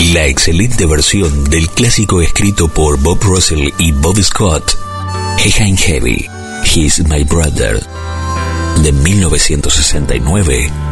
La excelente versión del clásico escrito por Bob Russell y Bob Scott, He Ain't Heavy, He's My Brother, de 1969,